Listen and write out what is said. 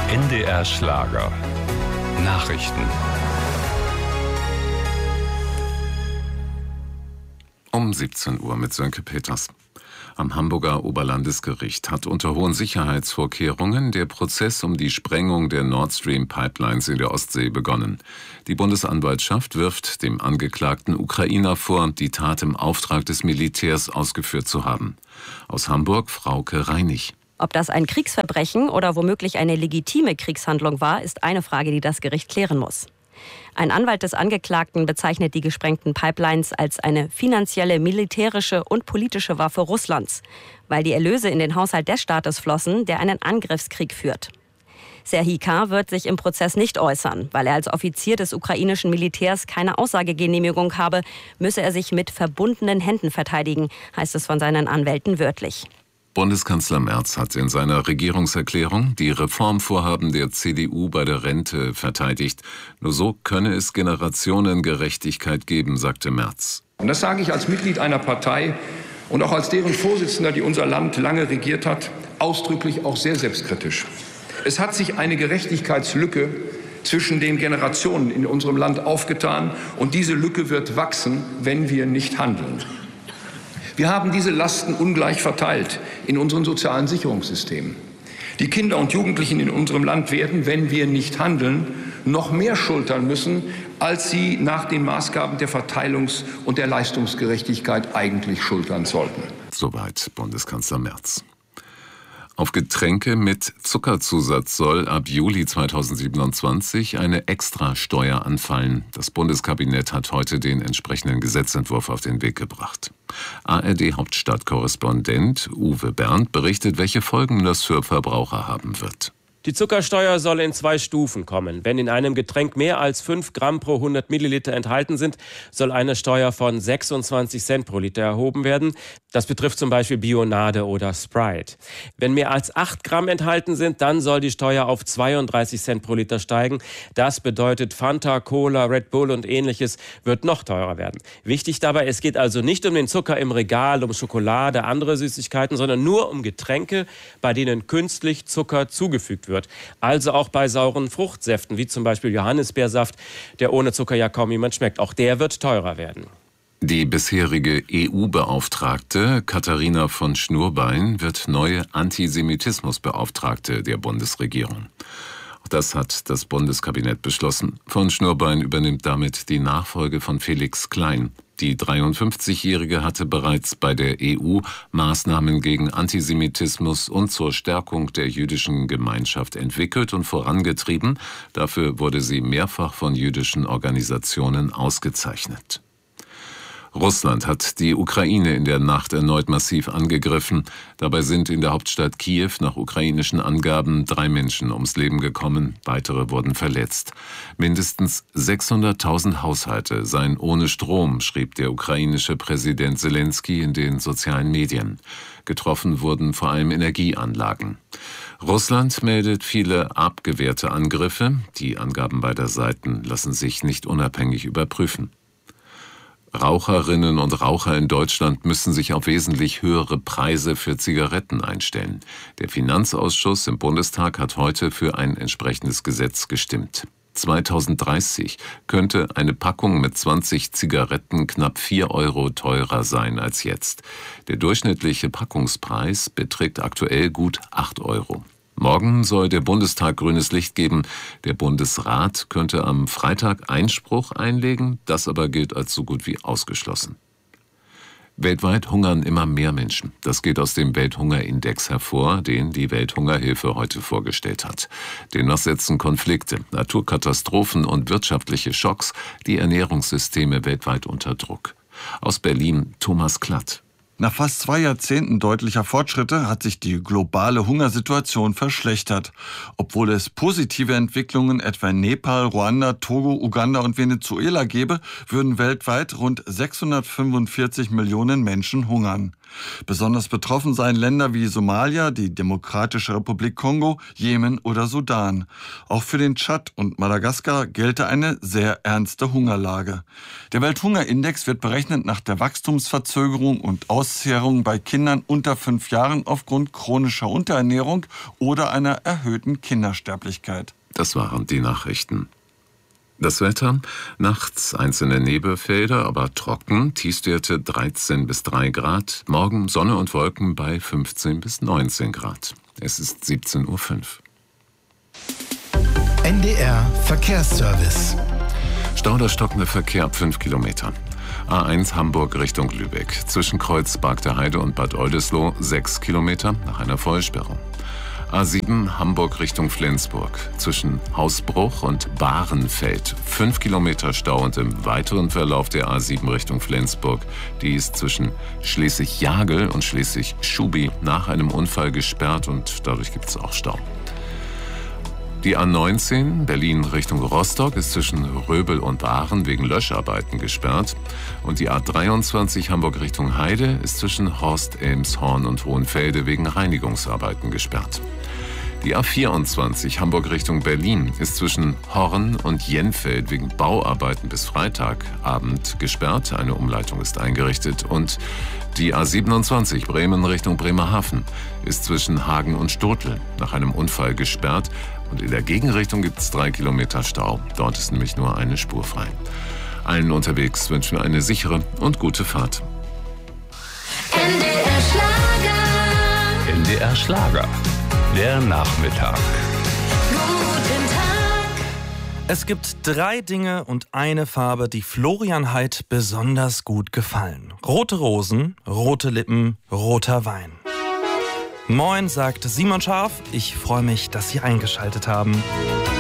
NDR Schlager. Nachrichten. Um 17 Uhr mit Sönke Peters. Am Hamburger Oberlandesgericht hat unter hohen Sicherheitsvorkehrungen der Prozess um die Sprengung der Nord Stream Pipelines in der Ostsee begonnen. Die Bundesanwaltschaft wirft dem angeklagten Ukrainer vor, die Tat im Auftrag des Militärs ausgeführt zu haben. Aus Hamburg Frauke Reinig. Ob das ein Kriegsverbrechen oder womöglich eine legitime Kriegshandlung war, ist eine Frage, die das Gericht klären muss. Ein Anwalt des Angeklagten bezeichnet die gesprengten Pipelines als eine finanzielle, militärische und politische Waffe Russlands, weil die Erlöse in den Haushalt des Staates flossen, der einen Angriffskrieg führt. Serhii K. wird sich im Prozess nicht äußern. Weil er als Offizier des ukrainischen Militärs keine Aussagegenehmigung habe, müsse er sich mit verbundenen Händen verteidigen, heißt es von seinen Anwälten wörtlich. Bundeskanzler Merz hat in seiner Regierungserklärung die Reformvorhaben der CDU bei der Rente verteidigt. Nur so könne es Generationengerechtigkeit geben, sagte Merz. Und das sage ich als Mitglied einer Partei und auch als deren Vorsitzender, die unser Land lange regiert hat, ausdrücklich auch sehr selbstkritisch. Es hat sich eine Gerechtigkeitslücke zwischen den Generationen in unserem Land aufgetan, und diese Lücke wird wachsen, wenn wir nicht handeln. Wir haben diese Lasten ungleich verteilt in unseren sozialen Sicherungssystemen. Die Kinder und Jugendlichen in unserem Land werden, wenn wir nicht handeln, noch mehr schultern müssen, als sie nach den Maßgaben der Verteilungs- und der Leistungsgerechtigkeit eigentlich schultern sollten. Soweit Bundeskanzler Merz. Auf Getränke mit Zuckerzusatz soll ab Juli 2027 eine Extrasteuer anfallen. Das Bundeskabinett hat heute den entsprechenden Gesetzentwurf auf den Weg gebracht. ARD-Hauptstadtkorrespondent Uwe Bernd berichtet, welche Folgen das für Verbraucher haben wird. Die Zuckersteuer soll in 2 Stufen kommen. Wenn in einem Getränk mehr als 5 Gramm pro 100 Milliliter enthalten sind, soll eine Steuer von 26 Cent pro Liter erhoben werden. Das betrifft zum Beispiel Bionade oder Sprite. Wenn mehr als 8 Gramm enthalten sind, dann soll die Steuer auf 32 Cent pro Liter steigen. Das bedeutet, Fanta, Cola, Red Bull und Ähnliches wird noch teurer werden. Wichtig dabei, es geht also nicht um den Zucker im Regal, um Schokolade, andere Süßigkeiten, sondern nur um Getränke, bei denen künstlich Zucker zugefügt wird. Also auch bei sauren Fruchtsäften, wie zum Beispiel Johannisbeersaft, der ohne Zucker ja kaum jemand schmeckt. Auch der wird teurer werden. Die bisherige EU-Beauftragte Katharina von Schnurbein wird neue Antisemitismusbeauftragte der Bundesregierung. Auch das hat das Bundeskabinett beschlossen. Von Schnurbein übernimmt damit die Nachfolge von Felix Klein. Die 53-Jährige hatte bereits bei der EU Maßnahmen gegen Antisemitismus und zur Stärkung der jüdischen Gemeinschaft entwickelt und vorangetrieben. Dafür wurde sie mehrfach von jüdischen Organisationen ausgezeichnet. Russland hat die Ukraine in der Nacht erneut massiv angegriffen. Dabei sind in der Hauptstadt Kiew nach ukrainischen Angaben 3 Menschen ums Leben gekommen, weitere wurden verletzt. Mindestens 600.000 Haushalte seien ohne Strom, schrieb der ukrainische Präsident Selenskyj in den sozialen Medien. Getroffen wurden vor allem Energieanlagen. Russland meldet viele abgewehrte Angriffe. Die Angaben beider Seiten lassen sich nicht unabhängig überprüfen. Raucherinnen und Raucher in Deutschland müssen sich auf wesentlich höhere Preise für Zigaretten einstellen. Der Finanzausschuss im Bundestag hat heute für ein entsprechendes Gesetz gestimmt. 2030 könnte eine Packung mit 20 Zigaretten knapp 4 Euro teurer sein als jetzt. Der durchschnittliche Packungspreis beträgt aktuell gut 8 Euro. Morgen soll der Bundestag grünes Licht geben. Der Bundesrat könnte am Freitag Einspruch einlegen. Das aber gilt als so gut wie ausgeschlossen. Weltweit hungern immer mehr Menschen. Das geht aus dem Welthungerindex hervor, den die Welthungerhilfe heute vorgestellt hat. Demnach setzen Konflikte, Naturkatastrophen und wirtschaftliche Schocks die Ernährungssysteme weltweit unter Druck. Aus Berlin Thomas Klatt. Nach fast 2 Jahrzehnten deutlicher Fortschritte hat sich die globale Hungersituation verschlechtert. Obwohl es positive Entwicklungen etwa in Nepal, Ruanda, Togo, Uganda und Venezuela gäbe, würden weltweit rund 645 Millionen Menschen hungern. Besonders betroffen seien Länder wie Somalia, die Demokratische Republik Kongo, Jemen oder Sudan. Auch für den Tschad und Madagaskar gelte eine sehr ernste Hungerlage. Der Welthungerindex wird berechnet nach der Wachstumsverzögerung und Auswirkungen Auszehrungen bei Kindern unter 5 Jahren aufgrund chronischer Unterernährung oder einer erhöhten Kindersterblichkeit. Das waren die Nachrichten. Das Wetter: nachts einzelne Nebelfelder, aber trocken, Tiefstwerte 13 bis 3 Grad, morgen Sonne und Wolken bei 15 bis 19 Grad. Es ist 17:05 Uhr. NDR Verkehrsservice. Stau oder stockender Verkehr ab 5 Kilometern. A1 Hamburg Richtung Lübeck. Zwischen Kreuz Bargteheide und Bad Oldesloe 6 Kilometer nach einer Vollsperrung. A7 Hamburg Richtung Flensburg. Zwischen Hausbruch und Bahrenfeld 5 Kilometer Stau und im weiteren Verlauf der A7 Richtung Flensburg. Die ist zwischen Schleswig-Jagel und Schleswig-Schubi nach einem Unfall gesperrt und dadurch gibt es auch Stau. Die A19 Berlin Richtung Rostock ist zwischen Röbel und Aachen wegen Löscharbeiten gesperrt. Und die A23 Hamburg Richtung Heide ist zwischen Horst, Elmshorn und Hohenfelde wegen Reinigungsarbeiten gesperrt. Die A24 Hamburg Richtung Berlin ist zwischen Horn und Jenfeld wegen Bauarbeiten bis Freitagabend gesperrt. Eine Umleitung ist eingerichtet. Und die A27 Bremen Richtung Bremerhaven ist zwischen Hagen und Stotel nach einem Unfall gesperrt. Und in der Gegenrichtung gibt es 3 Kilometer Stau. Dort ist nämlich nur eine Spur frei. Allen unterwegs wünschen wir eine sichere und gute Fahrt. NDR Schlager. NDR Schlager. Der Nachmittag. Guten Tag. Es gibt 3 Dinge und eine Farbe, die Florian Heidt besonders gut gefallen. Rote Rosen, rote Lippen, roter Wein. Moin, sagt Simon Scharf. Ich freue mich, dass Sie eingeschaltet haben.